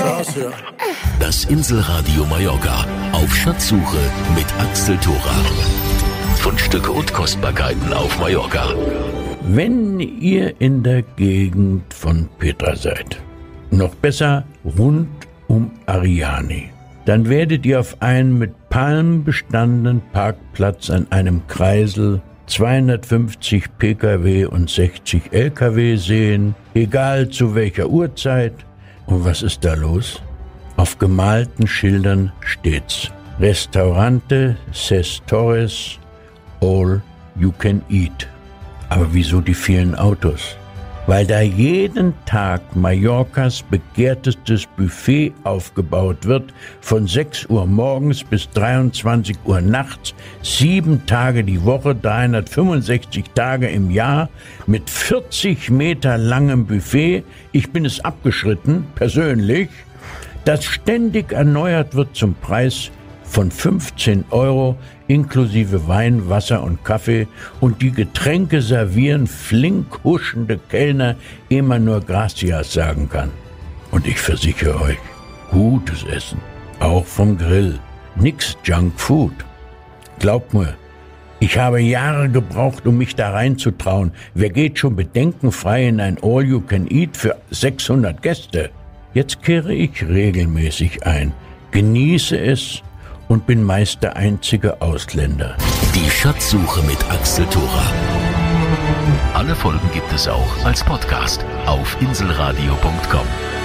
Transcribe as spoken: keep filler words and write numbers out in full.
raushören. Das Inselradio Mallorca auf Schatzsuche mit Axel Thora. Fundstücke und Kostbarkeiten auf Mallorca. Wenn ihr in der Gegend von Petra seid, noch besser rund um Ariani, dann werdet ihr auf einen mit Palmen bestandenen Parkplatz an einem Kreisel zweihundertfünfzig Pkw und sechzig Lkw sehen, egal zu welcher Uhrzeit. Und was ist da los? Auf gemalten Schildern steht's: Restaurante Ses Torres, all you can eat. Aber wieso die vielen Autos? Weil da jeden Tag Mallorcas begehrtestes Buffet aufgebaut wird, von sechs Uhr morgens bis dreiundzwanzig Uhr nachts, sieben Tage die Woche, dreihundertfünfundsechzig Tage im Jahr, mit vierzig Meter langem Buffet. Ich bin es abgeschritten, persönlich, das ständig erneuert wird zum Preis von fünfzehn Euro, inklusive Wein, Wasser und Kaffee, und die Getränke servieren flink huschende Kellner, ehe man nur Gracias sagen kann. Und ich versichere euch, gutes Essen, auch vom Grill, nix Junk Food. Glaubt mir, ich habe Jahre gebraucht, um mich da reinzutrauen. Wer geht schon bedenkenfrei in ein All-You-Can-Eat für sechshundert Gäste? Jetzt kehre ich regelmäßig ein, genieße es und bin meist der einzige Ausländer. Die Schatzsuche mit Axel Thora. Alle Folgen gibt es auch als Podcast auf inselradio punkt com.